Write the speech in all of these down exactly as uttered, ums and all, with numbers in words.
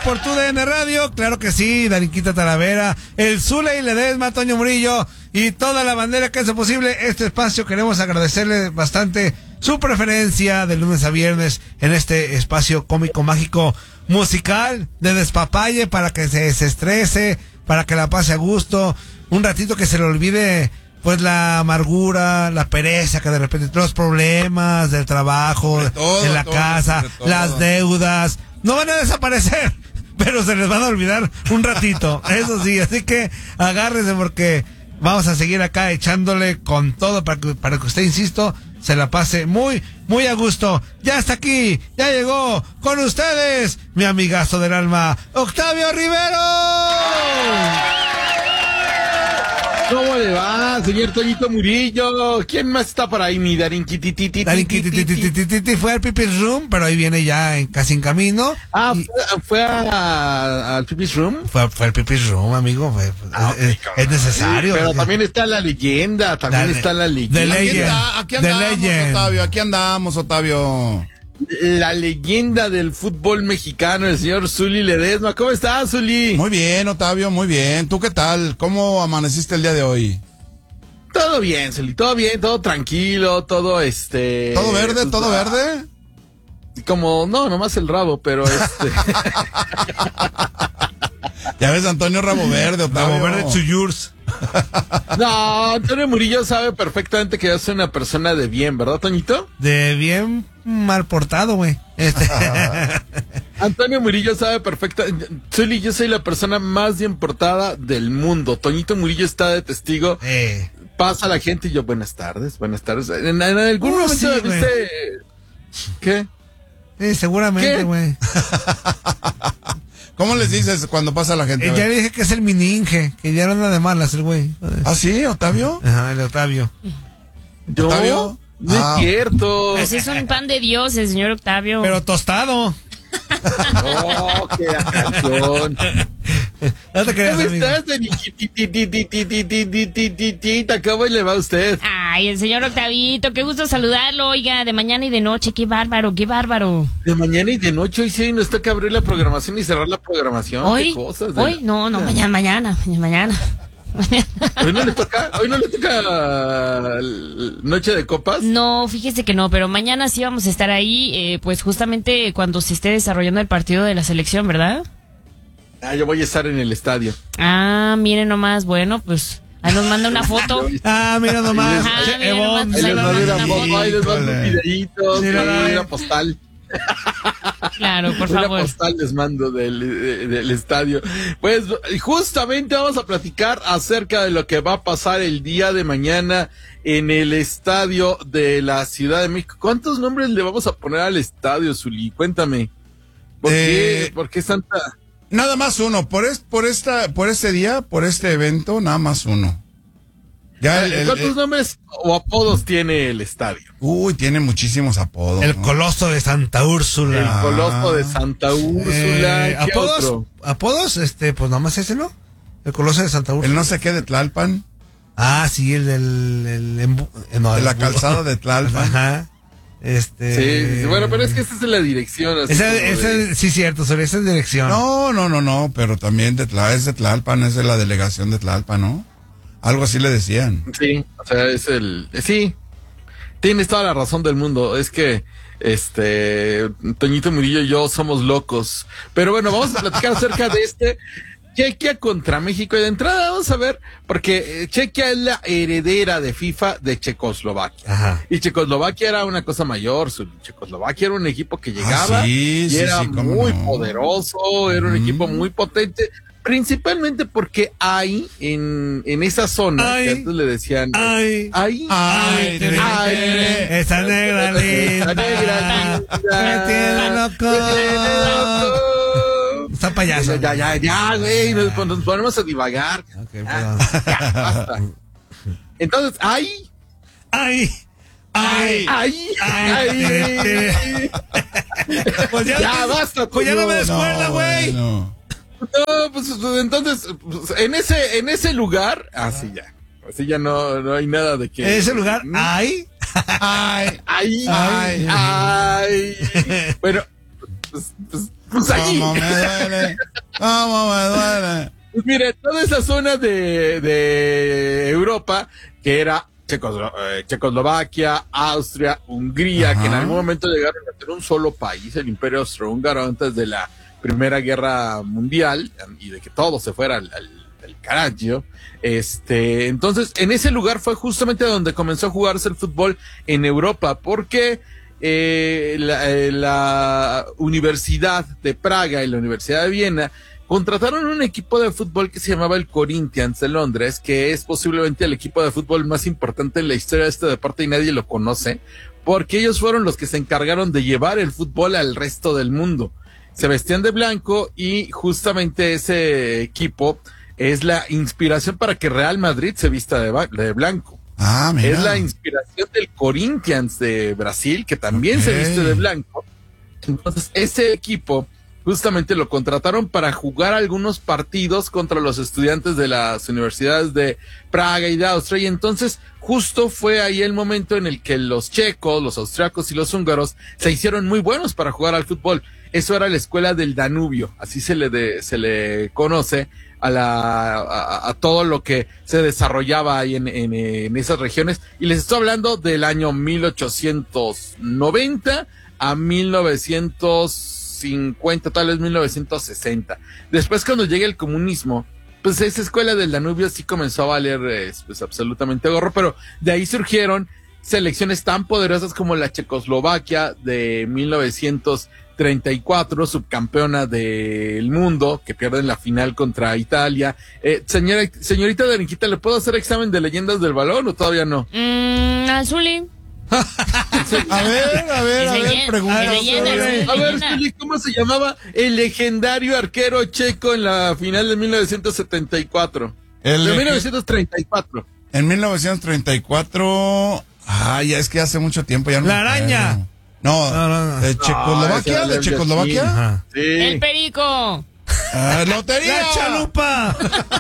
por tu D N Radio, claro que sí, Darinquita Talavera, el Zule y Ledesma, Toño Murillo y toda la bandera que hace posible este espacio. Queremos agradecerle bastante su preferencia de lunes a viernes en este espacio cómico, mágico, musical, de despapalle, para que se desestrese, para que la pase a gusto, un ratito que se le olvide pues la amargura, la pereza, que de repente los problemas del trabajo, de, todo, de la todo, casa, las deudas, no van a desaparecer, pero se les van a olvidar un ratito, eso sí, así que agárrense porque vamos a seguir acá echándole con todo para que, para que usted, insisto, se la pase muy, muy a gusto. Ya está aquí, ya llegó con ustedes, mi amigazo del alma, Octavio Rivero. ¿Cómo le va, señor Toñito Murillo? ¿Quién más está por ahí, mi Darinquititititi? Darinquititititi fue al Pipis Room, pero ahí viene ya en, casi en camino. Ah, y... ¿fue, fue a, al Pipis Room? Fue, fue al Pipis Room, amigo. Fue, ah, es, es necesario. Sí, pero también está la leyenda, también la, está la leyenda. De Legend. Aquí, aquí andamos, Octavio, aquí andamos, Octavio. La leyenda del fútbol mexicano, el señor Zuli Ledesma. ¿Cómo estás, Zuli? Muy bien, Octavio, muy bien. ¿Tú qué tal? ¿Cómo amaneciste el día de hoy? Todo bien, Zuli, todo bien, todo tranquilo, todo este... ¿Todo verde, pues, todo ah, verde? Como, no, nomás el rabo, pero este... Ya ves, Antonio Rabo Verde, Octavio. Rabo Verde to yours. No, Antonio Murillo sabe perfectamente que yo soy una persona de bien, ¿verdad, Toñito? De bien mal portado, güey. Este. Antonio Murillo sabe perfectamente. Zuli, yo soy la persona más bien portada del mundo. Toñito Murillo está de testigo. Eh. Pasa la gente y yo, buenas tardes, buenas tardes. En, en algún uh, momento sí, viste... ¿Qué? Sí, seguramente, güey. ¿Cómo les dices cuando pasa la gente? Eh, ya le dije que es el mininge, que ya no anda de malas el güey. ¿Ah, sí, Octavio? Ajá, el Octavio. ¿Yo? ¿Octavio? No ah. es cierto. Ese es un pan de Dios, el señor Octavio. Pero tostado. Oh, qué canción. No te creas, ¿Cómo amigo. estás? ¿Cómo le va a usted? Ay, el señor Octavito, qué gusto saludarlo, oiga, de mañana y de noche, qué bárbaro, qué bárbaro. De mañana y de noche, hoy sí nos toca abrir la programación y cerrar la programación. Hoy, ¿Qué cosas? hoy, no, no, mañana, mañana, mañana. ¿Hoy no le toca, hoy no le toca noche de copas? No, fíjese que no, pero mañana sí vamos a estar ahí, eh, pues justamente cuando se esté desarrollando el partido de la selección, ¿verdad? Ah, yo voy a estar en el estadio. Ah, miren nomás, bueno, pues ahí nos manda una foto. Ah, mira nomás. Ajá, Che, mira Ebon, nomás, Ahí les mando una foto. foto, ahí les mando un videíto, Sí, una postal. Claro, por Una favor. postal les mando del, de, del estadio. Pues justamente vamos a platicar acerca de lo que va a pasar el día de mañana en el estadio de la Ciudad de México. ¿Cuántos nombres le vamos a poner al estadio, Zuli? Cuéntame. ¿Por Eh, qué? ¿Por qué Santa? Nada más uno. Por, es, por, esta, por este día, por este evento, nada más uno. Ya el, el, ¿Cuántos el, nombres o apodos tiene el estadio? Uy, tiene muchísimos apodos. El ¿no? Coloso de Santa Úrsula. El Coloso de Santa Úrsula. Eh, ¿Qué ¿Apodos? otro? ¿Apodos? Este, pues nomás ese, ¿no? El Coloso de Santa Úrsula. El no sé qué de Tlalpan. Ah, sí, el del... El, embu... no, De el la embu- calzada de Tlalpan. Ajá. Este... Sí, sí, bueno, pero es que esa es la dirección. así Esa, como esa, de- sí, cierto, sobre esa dirección. No, no, no, no, pero también de Tlalpan, es de Tlalpan, es de la delegación de Tlalpan, ¿no? Algo así le decían. Sí, o sea, es el... Sí, tienes toda la razón del mundo. Es que, este, Toñito Murillo y yo somos locos. Pero bueno, vamos a platicar acerca de este Chequia contra México. Y de entrada vamos a ver, porque eh, Chequia es la heredera de FIFA de Checoslovaquia. Ajá. Y Checoslovaquia era una cosa mayor. Su- Checoslovaquia era un equipo que llegaba Ah, sí, y sí, era sí, cómo muy no. poderoso, era un Mm. equipo muy potente. Principalmente porque hay en, en esa zona, Ay. que antes le decían, Ay. ahí, Ay, tere, ay, tere, esa negra linda. esa negra linda, Me tiene loco. me tiene loco. Está payaso. Ya, ya, ya, güey, nos, nos ponemos a divagar. Ok, Ah, perdón. ya, basta. Entonces, ahí, Ay. Ay. ahí, Ay, tere, tere. ahí. Pues ya, Ya, basta, pues ya no me Toño. descuerda, güey. No. No, pues entonces, pues, en ese, en ese lugar, así ya, así ya no, no hay nada de que. En ese lugar, ay. Ay, Ay, Ay. ay, ay. Bueno, pues, pues, pues allí. ¿Cómo me duele? ¿Cómo me duele? Pues mire, toda esa zona de, de Europa, que era Checoslo- eh, Checoslovaquia, Austria, Hungría, Ajá. que en algún momento llegaron a ser un solo país, el Imperio Austrohúngaro, antes de la Primera Guerra Mundial, y de que todo se fuera al, al, al carajo. Este, entonces, en ese lugar fue justamente donde comenzó a jugarse el fútbol en Europa, porque eh, la, eh, la Universidad de Praga y la Universidad de Viena contrataron un equipo de fútbol que se llamaba el Corinthians de Londres, que es posiblemente el equipo de fútbol más importante en la historia de este deporte y nadie lo conoce, porque ellos fueron los que se encargaron de llevar el fútbol al resto del mundo. Se vestían de blanco y justamente ese equipo es la inspiración para que Real Madrid se vista de, ba- de blanco. Ah, mira. Es la inspiración del Corinthians de Brasil, que también Ok. se viste de blanco. Entonces, ese equipo justamente lo contrataron para jugar algunos partidos contra los estudiantes de las universidades de Praga y de Austria, y entonces justo fue ahí el momento en el que los checos, los austriacos y los húngaros se hicieron muy buenos para jugar al fútbol. Eso era la escuela del Danubio, así se le de, se le conoce a la a, a todo lo que se desarrollaba ahí en, en, en esas regiones, y les estoy hablando del año mil ochocientos noventa a mil novecientos cincuenta, tal vez mil novecientos sesenta. Después, cuando llega el comunismo, pues esa escuela del Danubio sí comenzó a valer eh, pues absolutamente gorro, pero de ahí surgieron selecciones tan poderosas como la Checoslovaquia de mil novecientos treinta y cuatro, subcampeona del mundo, que pierde en la final contra Italia. Eh, señora, señorita Darinquita, ¿le puedo hacer examen de leyendas del balón o todavía no? Mm, Azuli. A ver, a ver, Es a ver, leyenda, pregunta. es leyenda, sobre- es A ver, leyenda. Zuli, ¿cómo se llamaba el legendario arquero checo en la final de mil novecientos setenta y cuatro? El De lege- mil novecientos treinta y cuatro. En mil novecientos treinta y cuatro. Ah, ya es que hace mucho tiempo ya no. La me araña. acuerdo. No, No, no, no. ¿de ese Checoslovaquia? era ¿De el Checoslovaquia? Yasmin. Ajá. El Sí. perico. Ah, ¡lotería! ¡La chalupa!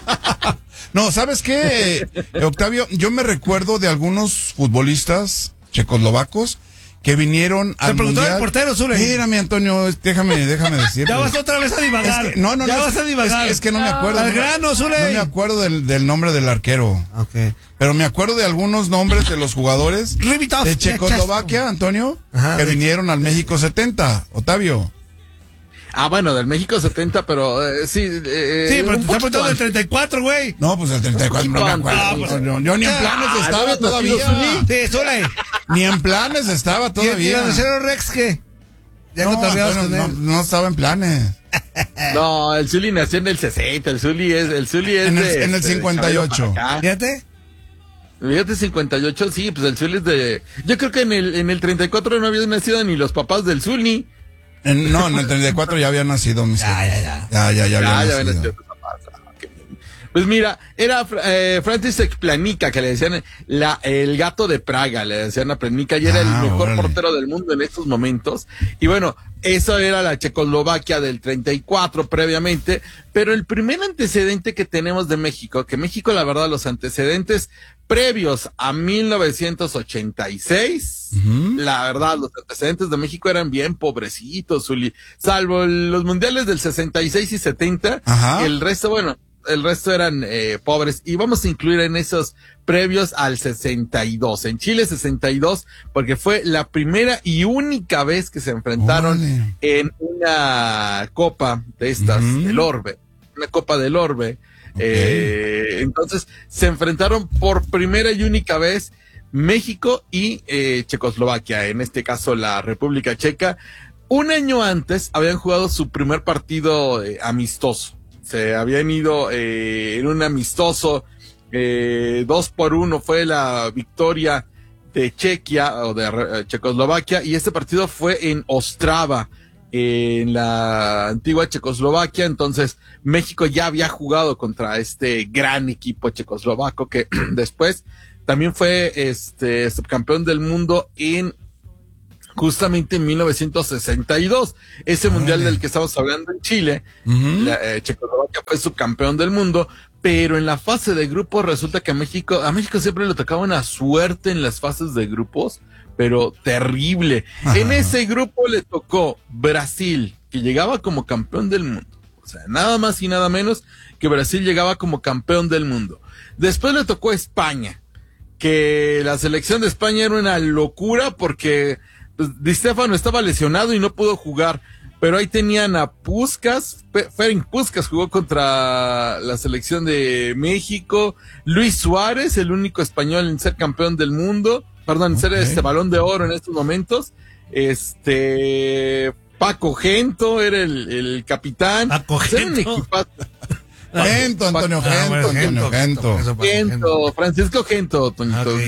No, ¿sabes qué, eh, Octavio? Yo me recuerdo de algunos futbolistas checoslovacos que vinieron al preguntó mundial. el portero, Zule. Mírame, Antonio, déjame, déjame decirte. Ya vas otra vez a divagar. Es que- no, no, ya no. vas es- a divagar. Es, es que no me acuerdo. Al no me- grano, Zule. No me acuerdo del, del nombre del arquero. Ok. Pero me acuerdo de algunos nombres de los jugadores Ribitov, de Checoslovaquia, Antonio, Ajá, que de- vinieron al México setenta, Octavio. Ah, bueno, del México setenta, pero eh, sí. Eh, Sí, pero te un está poquito preguntando del antes. treinta y cuatro, güey. No, pues el treinta y cuatro no me acuerdo. Ah, pues- yo, yo ni en planes Ah, estaba ¿no habías nacido, todavía. Sí, Zule. Ni en planes estaba ¿Y el todavía. Tiranosaurio Rex qué? Ya No, cotorreabas Antonio, con no, él. no estaba en planes. No, el Zuli nació en el sesenta, el Zuli es, el Zuli es En el- de, en el este, de cincuenta y ocho. cabello para acá. Fíjate. Fíjate, cincuenta y ocho, sí, pues el Zuli es de... Yo creo que en el, en el treinta y cuatro no habían nacido ni los papás del Zuli. En- no, en el treinta y cuatro ya había nacido mis Ya, ya, ya. Ya, ya, ya había Ya, ya nacido. habían nacido tus papás. Ah, qué bien. Pues mira, era eh, František Planica, que le decían la, el gato de Praga, le decían a Planica, y era Ah, el mejor órale. portero del mundo en estos momentos. Y bueno, eso era la Checoslovaquia del treinta y cuatro previamente, pero el primer antecedente que tenemos de México, que México, la verdad, los antecedentes previos a mil novecientos ochenta y seis, Ujú. la verdad, los antecedentes de México eran bien pobrecitos, Zuli. Salvo los mundiales del sesenta y seis y setenta, Ajá. el resto, bueno, el resto eran eh, pobres. Y vamos a incluir en esos previos al sesenta y dos. En Chile sesenta y dos, porque fue la primera y única vez que se enfrentaron Órale. en una copa de estas, Ujú. del Orbe. Una copa del Orbe. Eh, entonces se enfrentaron por primera y única vez México y eh, Checoslovaquia, en este caso la República Checa. Un año antes habían jugado su primer partido eh, amistoso. Se habían ido eh, en un amistoso, eh, dos por uno fue la victoria de Chequia o de eh, Checoslovaquia, y este partido fue en Ostrava, en la antigua Checoslovaquia. Entonces México ya había jugado contra este gran equipo checoslovaco, que después también fue este subcampeón del mundo en justamente en mil novecientos sesenta y dos, ese Órale. mundial del que estamos hablando en Chile. Ujú. La, eh, Checoslovaquia fue subcampeón del mundo, pero en la fase de grupos resulta que a México, a México siempre le tocaba una suerte en las fases de grupos, pero terrible. Ajá. En ese grupo le tocó Brasil, que llegaba como campeón del mundo. O sea, nada más y nada menos que Brasil llegaba como campeón del mundo. Después le tocó a España, que la selección de España era una locura porque pues, Di Stéfano estaba lesionado y no pudo jugar. Pero ahí tenían a Puskás, Ferenc Puskás jugó contra la selección de México, Luis Suárez, el único español en ser campeón del mundo, perdón, en okay. ser este Balón de Oro en estos momentos, este Paco Gento era el, el capitán. Paco Gento. Gento, Antonio Gento, ah, bueno, Antonio Gento. Gento, Gento, Francisco Gento, Toñito. Okay.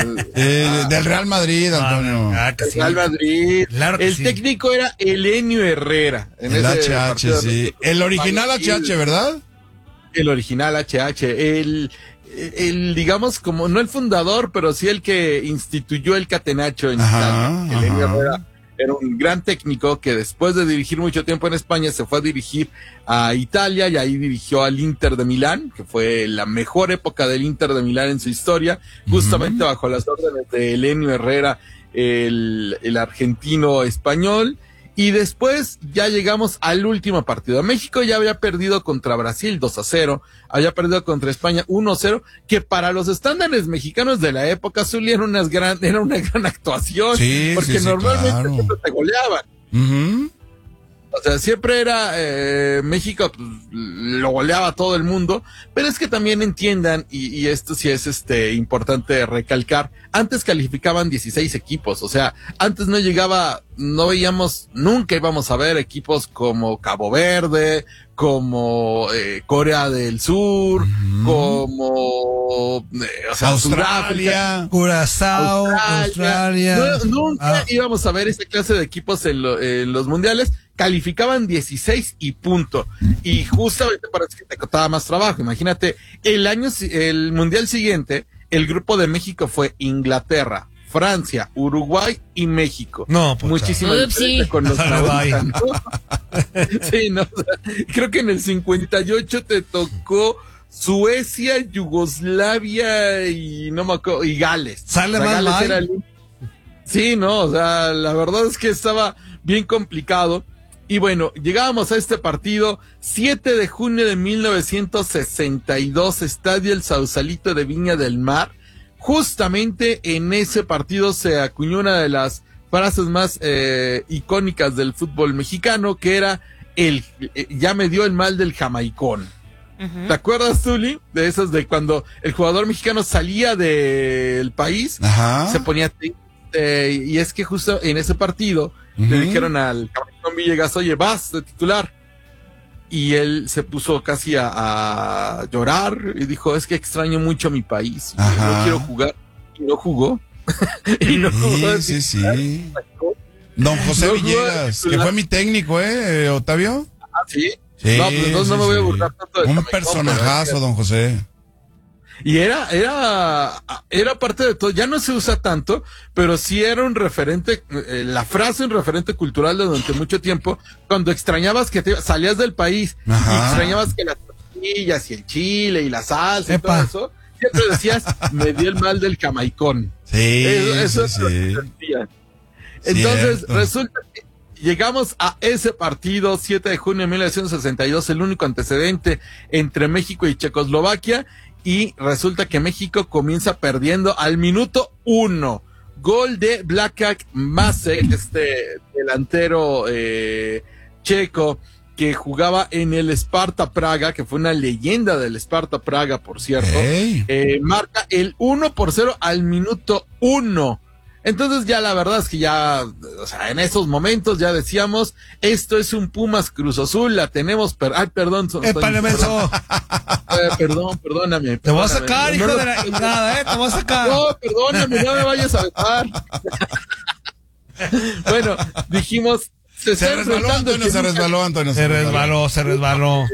eh, del Real Madrid, Antonio. Ah, sí. Real Madrid. Claro que el sí. técnico era Elenio Herrera. En el ese H H, sí. El original H H, ¿verdad? El original H H. El, el, digamos, como, no el fundador, pero sí el que instituyó el catenacho en ajá, Italia. Elenio Herrera. Era un gran técnico que después de dirigir mucho tiempo en España se fue a dirigir a Italia y ahí dirigió al Inter de Milán, que fue la mejor época del Inter de Milán en su historia, justamente uh-huh. bajo las órdenes de Elenio Herrera, el, el argentino español. Y después ya llegamos al último partido. México ya había perdido contra Brasil dos a cero, había perdido contra España uno a cero, que para los estándares mexicanos de la época solían unas gran, era una gran actuación, sí, porque sí, normalmente sí, claro. siempre te goleaban. Uh-huh. O sea, siempre era eh, México, pues, lo goleaba todo el mundo, pero es que también entiendan, y, y esto sí es este importante recalcar, antes calificaban dieciséis equipos, o sea, antes no llegaba, no veíamos, nunca íbamos a ver equipos como Cabo Verde, como eh, Corea del Sur, uh-huh. como eh, o sea, Australia, Curazao, Australia. Australia. No, nunca ah. íbamos a ver esa clase de equipos en, lo, en los mundiales. Calificaban dieciséis y punto. Y justamente para eso que te costaba más trabajo. Imagínate, el año, el mundial siguiente, el grupo de México fue Inglaterra, Francia, Uruguay y México. No, pues muchísimo sí. con los nautas, ¿no? Sí, no, o sea, creo que en el cincuenta y ocho te tocó Suecia, Yugoslavia y no me acuerdo, y Gales. Sale o sea, más Gales era el... Sí, no, o sea, la verdad es que estaba bien complicado. Y bueno, llegábamos a este partido, siete de junio de mil novecientos sesenta y dos, Estadio El Sausalito de Viña del Mar. Justamente en ese partido se acuñó una de las frases más eh, icónicas del fútbol mexicano, que era el eh, ya me dio el mal del jamaicón. Uh-huh. ¿Te acuerdas, Zuli? De esas de cuando el jugador mexicano salía del país, ajá. se ponía eh, y es que justo en ese partido uh-huh. le dijeron al Jamaicón Villegas, oye, vas de titular. Y él se puso casi a, a llorar y dijo, es que extraño mucho a mi país. Ajá. No quiero jugar. Y no jugó. y no jugó. Sí, sí, sí. Don José no Villegas, que fue mi técnico, ¿eh, Octavio? Ah, sí. Sí, no, pues entonces sí, no me voy a sí. burlar tanto de un Jamaicón, personajazo, don José. Y era, era, era parte de todo, ya no se usa tanto, pero sí era un referente, eh, la frase un referente cultural de durante mucho tiempo, cuando extrañabas que te, salías del país, ajá. y extrañabas que las tortillas y el chile y la salsa Epa. y todo eso, siempre decías, me dio el mal del jamaicón. Sí, eso, eso sí, es lo sí. que Entonces, Cierto. resulta que llegamos a ese partido, siete de junio de mil novecientos sesenta y dos, el único antecedente entre México y Checoslovaquia, y resulta que México comienza perdiendo al minuto uno. Gol de Blacak Masek, este delantero eh, checo que jugaba en el Sparta Praga, que fue una leyenda del Sparta Praga, por cierto. Hey. Eh, marca el uno por cero al minuto uno. Entonces ya la verdad es que ya, o sea, en esos momentos ya decíamos, esto es un Pumas Cruz Azul, la tenemos, per ay, perdón. Son, ¡Épale, menso! Eh, perdón, perdóname. Te voy a perdóname. sacar, hijo no, de la nada, eh, te voy a sacar. No, perdóname, no me vayas a vetar. Bueno, dijimos, se, se resbaló, Antonio, se resbaló, Antonio. Se resbaló, se resbaló.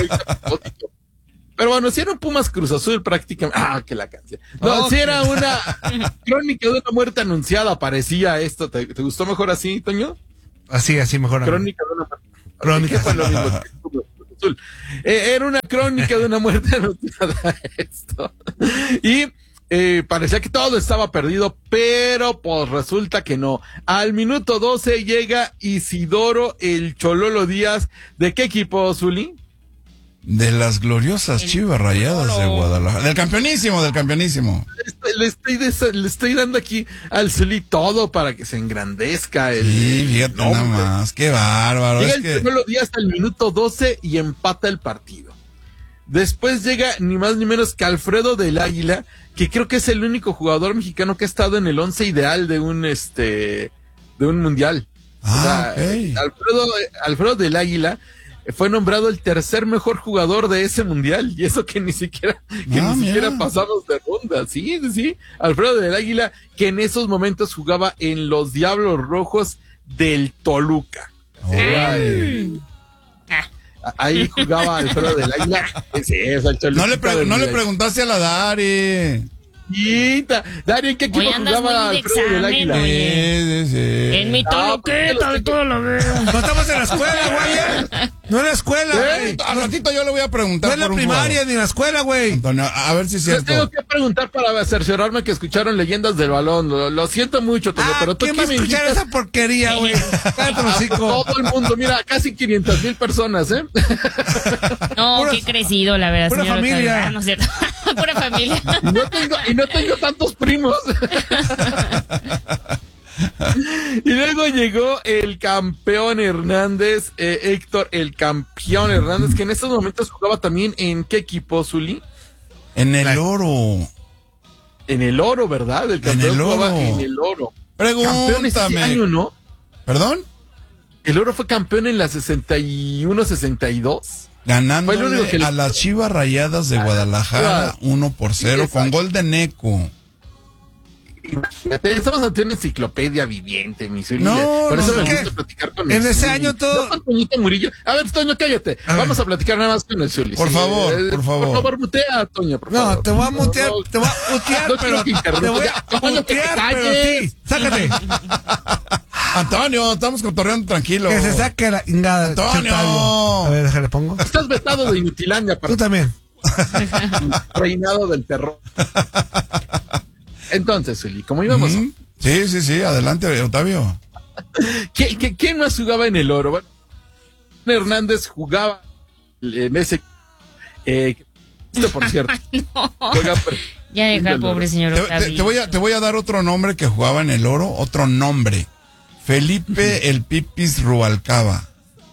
Pero bueno, si era un Pumas Cruz Azul prácticamente. Ah, que la canción. No, okay. Si era una crónica de una muerte anunciada, parecía esto. ¿Te, te gustó mejor así, Toño? Así, así mejor. Crónica de una muerte. Crónica. Fue lo mismo que Cruz Azul. Eh, era una crónica de una muerte anunciada esto. Y Eh, parecía que todo estaba perdido, pero pues resulta que no. Al minuto doce llega Isidoro el Chololo Díaz. ¿De qué equipo, Zuli? De las gloriosas Chivas Rayadas de Guadalajara. Del campeonísimo, del campeonísimo. Le estoy, le estoy, le estoy dando aquí al Zuli todo para que se engrandezca. El, Sí, fíjate nada más. Qué bárbaro. Llega Es el que... Chololo Díaz al minuto doce y empata el partido. Después llega ni más ni menos que Alfredo del Águila, que creo que es el único jugador mexicano que ha estado en el once ideal de un este de un mundial. Ah, o sea, okay. Alfredo, Alfredo del Águila fue nombrado el tercer mejor jugador de ese mundial, y eso que ni siquiera, que Ah, ni mira. siquiera pasamos de ronda. Sí, sí, sí. Alfredo del Águila, que en esos momentos jugaba en los Diablos Rojos del Toluca. Órale. Ahí jugaba Alfredo del Águila. Sí, es el No le, Choluquita pre- del no le Águila. preguntaste a la Dari. Quita. Dari, ¿en qué equipo Hoy andas jugaba muy de Alfredo del examen, Águila? oye. Sí, sí, sí. En mi Ah, toluqueta porque de toda la vida. No estamos en la escuela, güey. No en la escuela, ¿Eh? güey. Al ratito yo le voy a preguntar No en la por un primaria jugador. ni en la escuela, güey. Antonio, a ver si es Les tengo cierto. que preguntar para cerciorarme que escucharon Leyendas del Balón. Lo, lo siento mucho, Toño, Ah, pero tú ¿quién qué va a me escuchar invitas? esa porquería, güey? Cállate, los Ah, hocico. todo el mundo, mira, casi quinientas mil personas, ¿eh? No, Pura- qué crecido, la verdad. pura señor familia. Octavio. Ah, no es cierto. Pura familia. Y no tengo, y no tengo tantos primos. Y luego llegó el campeón Hernández, eh, Héctor, el campeón Hernández, que en estos momentos jugaba también en ¿qué equipo, Zuli? En el oro. En el Oro, ¿verdad? El campeón el jugaba Oro. en el Oro. Campeón ese año, Pregúntame. ¿no? ¿Perdón? El Oro fue campeón en la sesenta y uno sesenta y dos. Fue el único Ganándole que le- a las Chivas Rayadas de Guadalajara Chivas. uno por cero Sí, con exacto. gol de Neco. Imagínate, estamos ante una enciclopedia viviente, mi Zuli. No, Por no, eso no, me ¿qué? gusta platicar con En el ese Zuli. año todo- No con Toñito Murillo. A ver, Toño, cállate. A ver. Vamos a platicar nada más con el Zuli. Por favor, por favor. Por favor, mutea, Toño, por favor. No, te voy a mutear, No, te voy a mutear, no pero quiero que interrumpa. te voy Ya, a Toño, que te mutear, pero calles. sí. Sácate. Antonio, estamos cotorreando tranquilo. Que se saque la ingada. Antonio. Octavio. A ver, déjale pongo. Estás vetado de Inutilandia Tú para también. reinado del terror. Entonces, Zuli, como íbamos, Ujú. Sí, sí, sí, adelante, Octavio. ¿Qué, qué, quién más jugaba en el Oro? Bueno, Hernández jugaba en ese. Eh, esto, por cierto. Juega pre- Ya deja al pobre señor Te, Octavio. te- te voy a, te voy a dar otro nombre que jugaba en el oro, otro nombre. Felipe el Pipis Rubalcaba.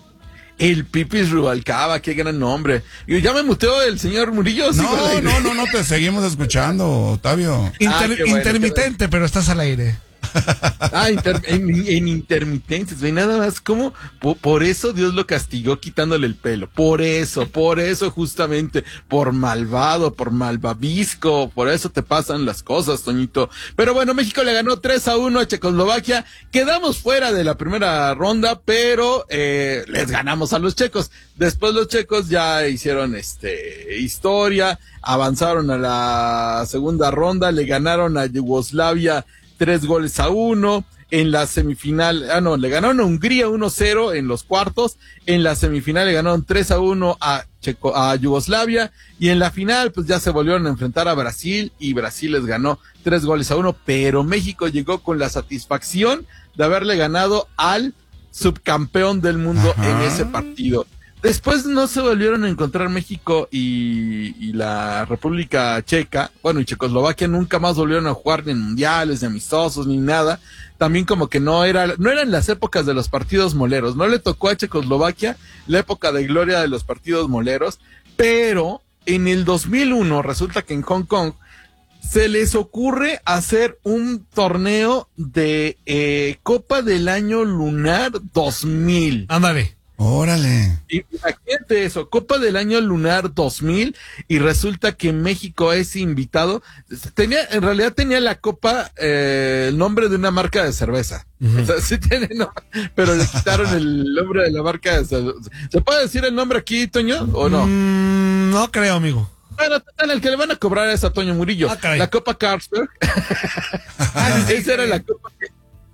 El Pipis Rubalcaba, qué gran nombre. Y ya me muteó el señor Murillo. ¿sigo al No, aire? no, no, no, te seguimos escuchando, Octavio. Inter- qué bueno, intermitente, pero estás al aire. Ah, inter- en, en intermitentes, ve nada más como po- por eso Dios lo castigó quitándole el pelo, por eso, por eso justamente, por malvado, por malvavisco, por eso te pasan las cosas, Toñito. Pero bueno, México le ganó tres a uno a Checoslovaquia, quedamos fuera de la primera ronda, pero eh, les ganamos a los checos. Después los checos ya hicieron este historia, avanzaron a la segunda ronda, le ganaron a Yugoslavia tres goles a uno, en la semifinal, ah no, le ganaron a Hungría uno cero en los cuartos, en la semifinal le ganaron tres a uno a Checo, a Yugoslavia, y en la final pues ya se volvieron a enfrentar a Brasil, y Brasil les ganó tres goles a uno, pero México llegó con la satisfacción de haberle ganado al subcampeón del mundo Ajá. en ese partido. Después no se volvieron a encontrar México y, y la República Checa, bueno, y Checoslovaquia nunca más volvieron a jugar ni en mundiales, ni amistosos, ni nada. También como que no era, no eran las épocas de los partidos moleros, no le tocó a Checoslovaquia la época de gloria de los partidos moleros, pero en el dos mil uno resulta que en Hong Kong se les ocurre hacer un torneo de eh, Copa del Año Lunar dos mil. Ándale. Órale. Imagínate eso, Copa del Año Lunar dos mil, y resulta que México es invitado. Tenía, en realidad tenía la copa eh, el nombre de una marca de cerveza. Uh-huh. O sea, sí tiene nombre, pero le quitaron el nombre de la marca de cerveza. ¿Se puede decir el nombre aquí, Toño, o no? Mm, no creo, amigo. Bueno, total, el que le van a cobrar es a Toño Murillo. Ah, la Copa Carlsberg. Esa era la copa que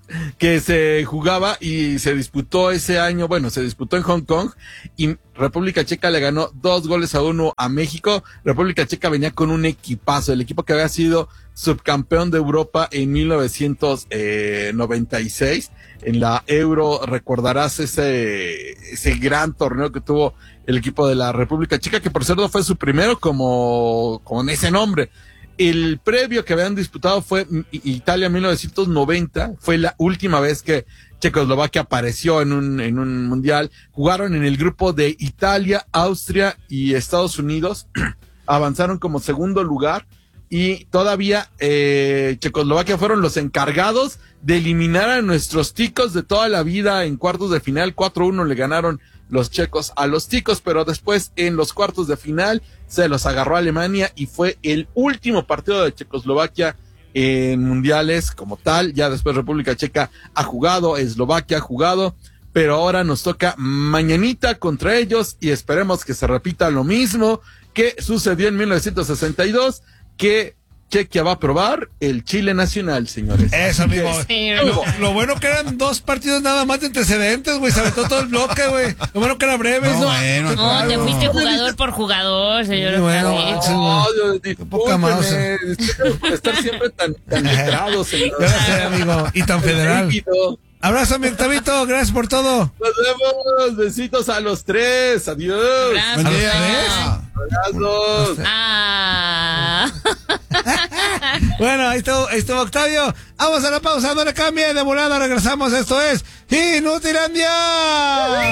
que se jugaba y se disputó ese año, bueno, se disputó en Hong Kong y República Checa le ganó dos goles a uno a México. República Checa venía con un equipazo, el equipo que había sido subcampeón de Europa en mil novecientos noventa y seis. En la Euro recordarás ese, ese gran torneo que tuvo el equipo de la República Checa, que por cierto fue su primero como con ese nombre. El previo que habían disputado fue Italia mil novecientos noventa, fue la última vez que Checoslovaquia apareció en un, en un mundial. Jugaron en el grupo de Italia, Austria y Estados Unidos, avanzaron como segundo lugar y todavía eh, Checoslovaquia fueron los encargados de eliminar a nuestros ticos de toda la vida en cuartos de final. cuatro uno le ganaron los checos a los ticos, pero después en los cuartos de final se los agarró Alemania y fue el último partido de Checoslovaquia en mundiales como tal. Ya después República Checa ha jugado, Eslovaquia ha jugado, pero ahora nos toca mañanita contra ellos y esperemos que se repita lo mismo que sucedió en mil novecientos sesenta y dos, que Chequia va a probar el Chile nacional, señores. Eso, amigo. Sí, Lo, lo bueno que eran dos partidos nada más de antecedentes, güey. Se aventó todo el bloque, güey. Lo bueno que era breve, No, ¿no? bueno, No, claro. te fuiste jugador por jugador, señor. Sí, bueno, Octavio. sí, No, yo, Qué poca discúlpeme, discúlpeme por estar siempre tan, tan letrados en Ya sé, amigo. Y tan federal. líquido. Abrazo, mi Octavito. Gracias por todo. Nos vemos, besitos a los tres, adiós. Gracias. Buen día. ¿A Abrazos. Ah. Bueno, ahí estuvo, ahí estuvo Octavio. Vamos a la pausa, no le cambie. De volada regresamos. Esto es Inutilandia.